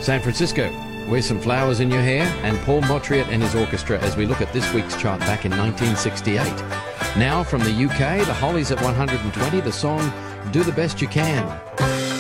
San Francisco, Wear Some Flowers in Your Hair, and Paul Motriot and his orchestra as we look at this week's chart back in 1968. Now from the UK, the Hollies at 120, the song Do the Best You Can.